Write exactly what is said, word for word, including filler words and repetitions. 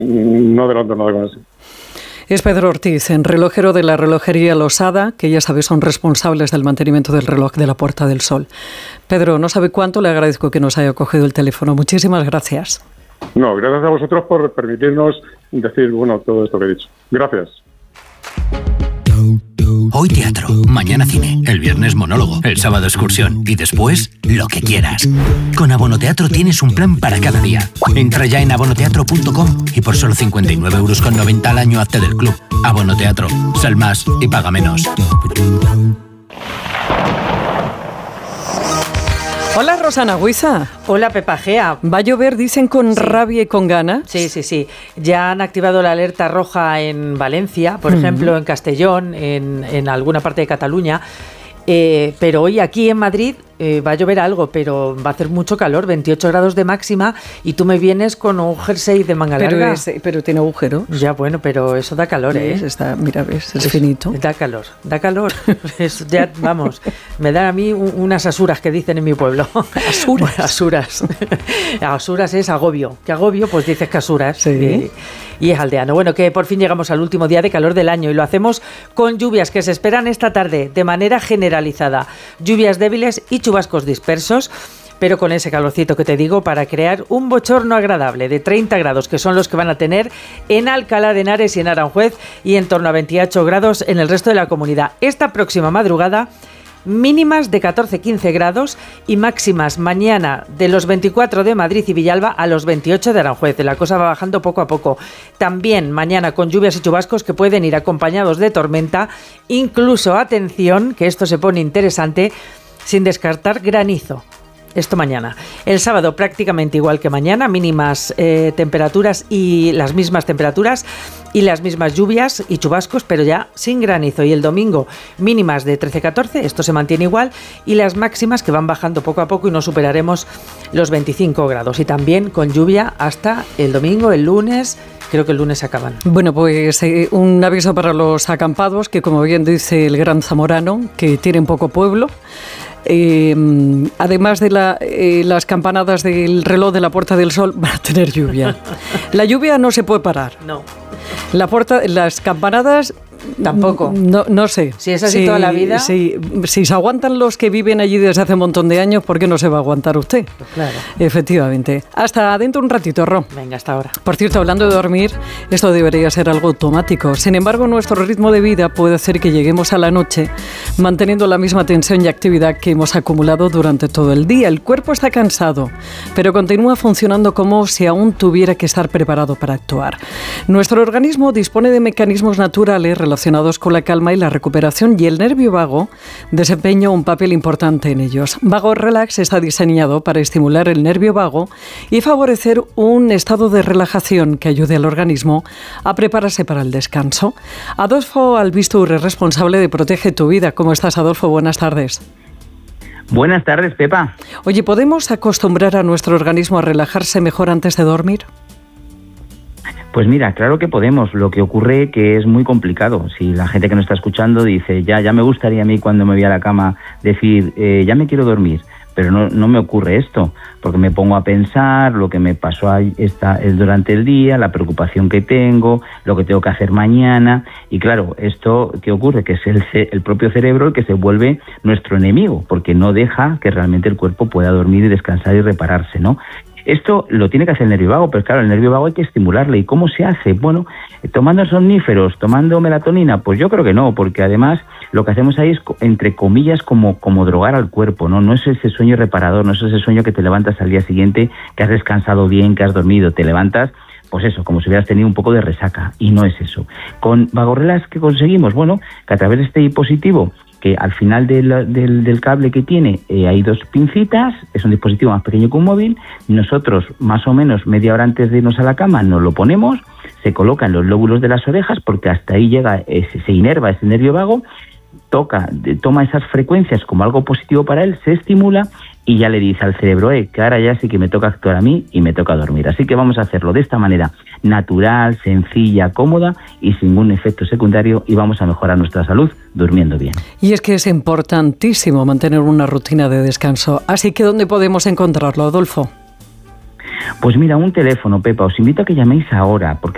no adelanto nada con eso. Es Pedro Ortiz, en relojero de la relojería Losada, que ya sabe son responsables del mantenimiento del reloj de la Puerta del Sol. Pedro, no sabe cuánto le agradezco que nos haya cogido el teléfono. Muchísimas gracias. No, gracias a vosotros por permitirnos decir, bueno, todo esto que he dicho. Gracias. Hoy teatro, mañana cine, el viernes monólogo, el sábado excursión y después lo que quieras. Con Abonoteatro tienes un plan para cada día. Entra ya en abonoteatro punto com y por solo cincuenta y nueve euros con noventa al año hazte del club. Abonoteatro, sal más y paga menos. Hola, Rosana Huiza. Hola, Pepa Gea. ¿Va a llover, dicen, con sí. rabia y con ganas? Sí, sí, sí. Ya han activado la alerta roja en Valencia, por mm. ejemplo, en Castellón, en, en alguna parte de Cataluña. Eh, pero hoy aquí en Madrid eh, va a llover algo, pero va a hacer mucho calor, veintiocho grados de máxima, y tú me vienes con un jersey de manga pero larga. Es, pero tiene agujeros. Ya, bueno, pero eso da calor, ¿eh? Está, mira, ves, es, es finito. Da calor, da calor. Es, ya, vamos, me dan a mí un, unas asuras que dicen en mi pueblo. ¿Asuras? Asuras. Asuras es agobio. ¿Qué agobio? Pues dices que asuras. Sí. Y, y es aldeano. Bueno, que por fin llegamos al último día de calor del año y lo hacemos con lluvias que se esperan esta tarde de manera generalizada. Lluvias débiles y chubascos dispersos, pero con ese calorcito que te digo para crear un bochorno agradable de treinta grados, que son los que van a tener en Alcalá de Henares y en Aranjuez, y en torno a veintiocho grados en el resto de la comunidad. Esta próxima madrugada, mínimas de catorce a quince grados y máximas mañana de los veinticuatro de Madrid y Villalba a los veintiocho de Aranjuez. La cosa va bajando poco a poco. También mañana con lluvias y chubascos que pueden ir acompañados de tormenta, incluso, atención, que esto se pone interesante, sin descartar granizo. Esto mañana. El sábado prácticamente igual que mañana, mínimas eh, temperaturas y las mismas temperaturas y las mismas lluvias y chubascos, pero ya sin granizo. Y el domingo mínimas de trece a catorce, esto se mantiene igual, y las máximas que van bajando poco a poco y no superaremos los veinticinco grados. Y también con lluvia hasta el domingo, el lunes. Creo que el lunes acaban. Bueno, pues eh, un aviso para los acampados, que como bien dice el gran zamorano, que tienen poco pueblo. Eh, además de la, eh, las campanadas del reloj de la Puerta del Sol, van a tener lluvia. La lluvia no se puede parar. No. La puerta, las campanadas tampoco. No, no sé. Si es así sí, toda la vida. Sí, si se aguantan los que viven allí desde hace un montón de años, ¿por qué no se va a aguantar usted? Pues claro. Efectivamente. Hasta dentro un ratito, Ro. Venga, hasta ahora. Por cierto, hablando de dormir, esto debería ser algo automático. Sin embargo, nuestro ritmo de vida puede hacer que lleguemos a la noche manteniendo la misma tensión y actividad que hemos acumulado durante todo el día. El cuerpo está cansado, pero continúa funcionando como si aún tuviera que estar preparado para actuar. Nuestro organismo dispone de mecanismos naturales relacionados con la calma y la recuperación, y el nervio vago desempeña un papel importante en ellos. Vago Relax está diseñado para estimular el nervio vago y favorecer un estado de relajación que ayude al organismo a prepararse para el descanso. Adolfo Albistur es responsable de Protege tu Vida. ¿Cómo estás, Adolfo? Buenas tardes. Buenas tardes, Pepa. Oye, ¿podemos acostumbrar a nuestro organismo a relajarse mejor antes de dormir? Pues mira, claro que podemos. Lo que ocurre que es muy complicado. Si la gente que nos está escuchando dice, ya, ya me gustaría a mí cuando me voy a la cama decir, eh, ya me quiero dormir, pero no, no me ocurre esto, porque me pongo a pensar lo que me pasó ahí esta, durante el día, la preocupación que tengo, lo que tengo que hacer mañana, y claro, esto ¿qué ocurre? Que es el, el propio cerebro el que se vuelve nuestro enemigo, porque no deja que realmente el cuerpo pueda dormir y descansar y repararse, ¿no? Esto lo tiene que hacer el nervio vago, pero claro, el nervio vago hay que estimularle. ¿Y cómo se hace? Bueno, tomando somníferos, tomando melatonina, pues yo creo que no, porque además lo que hacemos ahí es, entre comillas, como, como drogar al cuerpo, ¿no? No es ese sueño reparador, no es ese sueño que te levantas al día siguiente, que has descansado bien, que has dormido, te levantas, pues eso, como si hubieras tenido un poco de resaca, y no es eso. Con Vago Relax, ¿qué conseguimos? Bueno, que a través de este dispositivo, que al final del, del, del cable que tiene eh, hay dos pincitas, es un dispositivo más pequeño que un móvil, nosotros más o menos media hora antes de irnos a la cama nos lo ponemos, se coloca en los lóbulos de las orejas, porque hasta ahí llega, ese, se inerva ese nervio vago, toca, toma esas frecuencias como algo positivo para él, se estimula y ya le dice al cerebro, eh, que ahora ya sí que me toca actuar a mí y me toca dormir. Así que vamos a hacerlo de esta manera natural, sencilla, cómoda y sin ningún efecto secundario, y vamos a mejorar nuestra salud durmiendo bien. Y es que es importantísimo mantener una rutina de descanso. Así que, ¿dónde podemos encontrarlo, Adolfo? Pues mira, un teléfono, Pepa, os invito a que llaméis ahora, porque